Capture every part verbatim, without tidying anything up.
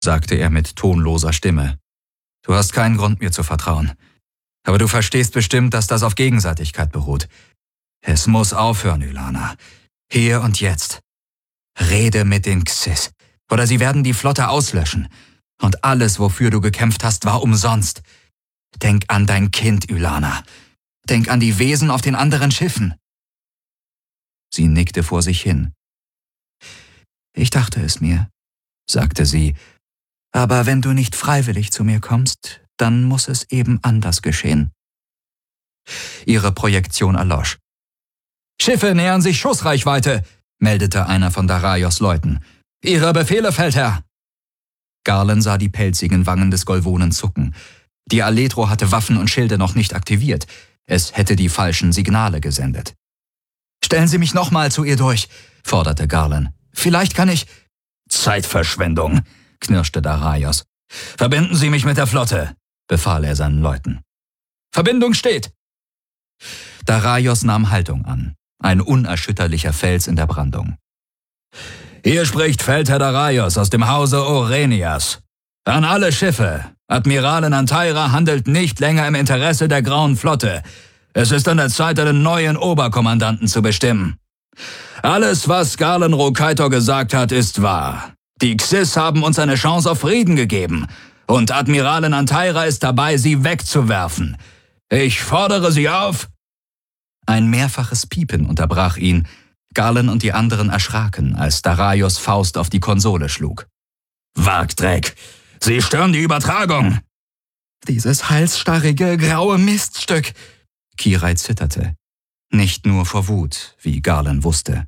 sagte er mit tonloser Stimme. »Du hast keinen Grund, mir zu vertrauen. Aber du verstehst bestimmt, dass das auf Gegenseitigkeit beruht. Es muss aufhören, Ylana. Hier und jetzt. Rede mit den Xys, oder sie werden die Flotte auslöschen. Und alles, wofür du gekämpft hast, war umsonst. Denk an dein Kind, Ylana. Denk an die Wesen auf den anderen Schiffen.« Sie nickte vor sich hin. »Ich dachte es mir«, sagte sie, »aber wenn du nicht freiwillig zu mir kommst, dann muss es eben anders geschehen.« Ihre Projektion erlosch. »Schiffe nähern sich Schussreichweite«, meldete einer von Daraios Leuten. »Ihre Befehle, Feldherr!« Garland sah die pelzigen Wangen des Golvonen zucken. Die Aletro hatte Waffen und Schilde noch nicht aktiviert. Es hätte die falschen Signale gesendet. »Stellen Sie mich nochmal zu ihr durch«, forderte Garland. »Vielleicht kann ich...« »Zeitverschwendung«, knirschte Daraios. »Verbinden Sie mich mit der Flotte«, befahl er seinen Leuten. »Verbindung steht!« Daraios nahm Haltung an, ein unerschütterlicher Fels in der Brandung. »Hier spricht Feldherr Daraios aus dem Hause Orenias. An alle Schiffe. Admiralin Antaira handelt nicht länger im Interesse der Grauen Flotte. Es ist an der Zeit, einen neuen Oberkommandanten zu bestimmen. Alles, was Garland Rokaitor gesagt hat, ist wahr. Die Xys haben uns eine Chance auf Frieden gegeben. Und Admiralin Antaira ist dabei, sie wegzuwerfen. Ich fordere sie auf...« Ein mehrfaches Piepen unterbrach ihn. Garland und die anderen erschraken, als Daraios Faust auf die Konsole schlug. »Wagdreck! Sie stören die Übertragung!« »Dieses halsstarrige, graue Miststück!« Kirai zitterte. Nicht nur vor Wut, wie Garland wusste.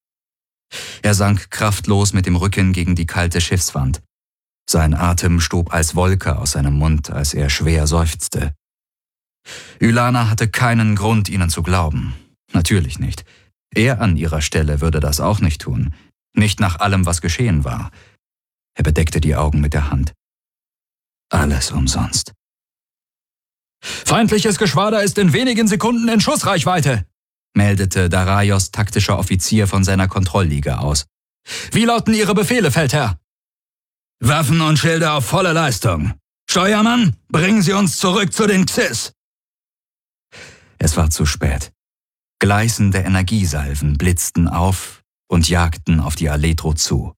Er sank kraftlos mit dem Rücken gegen die kalte Schiffswand. Sein Atem stob als Wolke aus seinem Mund, als er schwer seufzte. Ylana hatte keinen Grund, ihnen zu glauben. Natürlich nicht. Er an ihrer Stelle würde das auch nicht tun. Nicht nach allem, was geschehen war. Er bedeckte die Augen mit der Hand. Alles umsonst. »Feindliches Geschwader ist in wenigen Sekunden in Schussreichweite«, meldete Daraios taktischer Offizier von seiner Kontrollliga aus. »Wie lauten Ihre Befehle, Feldherr?« »Waffen und Schilde auf volle Leistung. Steuermann, bringen Sie uns zurück zu den Xys!« Es war zu spät. Gleißende Energiesalven blitzten auf und jagten auf die Aletro zu.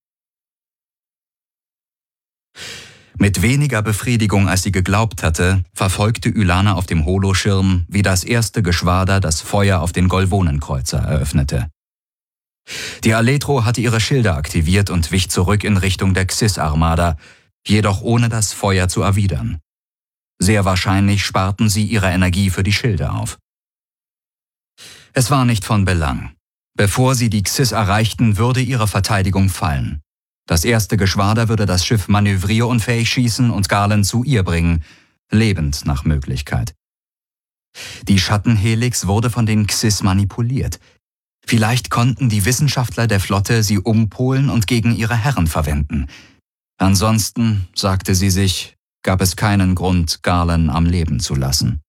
Mit weniger Befriedigung, als sie geglaubt hatte, verfolgte Ylana auf dem Holoschirm, wie das erste Geschwader das Feuer auf den Golvonenkreuzer eröffnete. Die Aletro hatte ihre Schilde aktiviert und wich zurück in Richtung der Xys-Armada, jedoch ohne das Feuer zu erwidern. Sehr wahrscheinlich sparten sie ihre Energie für die Schilde auf. Es war nicht von Belang. Bevor sie die Xys erreichten, würde ihre Verteidigung fallen. Das erste Geschwader würde das Schiff manövrierunfähig schießen und Garland zu ihr bringen, lebend nach Möglichkeit. Die Schattenhelix wurde von den Xys manipuliert. Vielleicht konnten die Wissenschaftler der Flotte sie umpolen und gegen ihre Herren verwenden. Ansonsten, sagte sie sich, gab es keinen Grund, Garland am Leben zu lassen.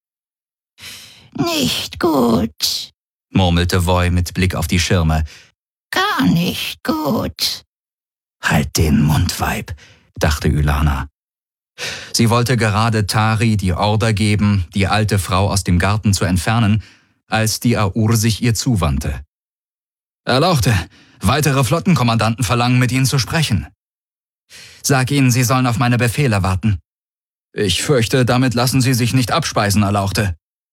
»Nicht gut«, murmelte Voy mit Blick auf die Schirme. »Gar nicht gut.« »Halt den Mund, Weib«, dachte Ylana. Sie wollte gerade Tari die Order geben, die alte Frau aus dem Garten zu entfernen, als die Aur sich ihr zuwandte. »Erlauchte, weitere Flottenkommandanten verlangen, mit Ihnen zu sprechen.« »Sag ihnen, sie sollen auf meine Befehle warten.« »Ich fürchte, damit lassen sie sich nicht abspeisen, Erlauchte.«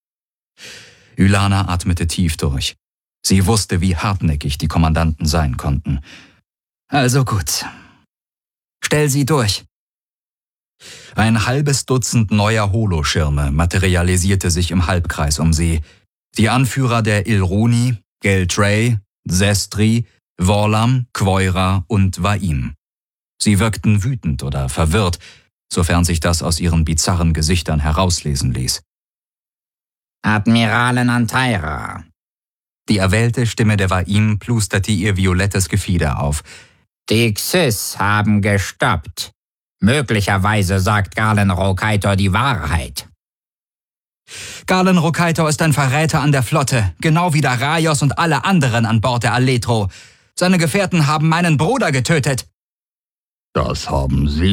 Ylana atmete tief durch. Sie wusste, wie hartnäckig die Kommandanten sein konnten. »Also gut. Stell sie durch.« Ein halbes Dutzend neuer Holoschirme materialisierte sich im Halbkreis um sie. Die Anführer der Ilruni, Geltrey, Sestri, Vorlam, Quoira und Vaim. Sie wirkten wütend oder verwirrt, sofern sich das aus ihren bizarren Gesichtern herauslesen ließ. »Admiralin Antaira.« Die erwählte Stimme der Vaim plusterte ihr violettes Gefieder auf. »Die Xys haben gestoppt. Möglicherweise sagt Garland Rokaitor die Wahrheit.« »Garland Rokaitor ist ein Verräter an der Flotte, genau wie Daraios und alle anderen an Bord der Aletro. Seine Gefährten haben meinen Bruder getötet.« »Das haben Sie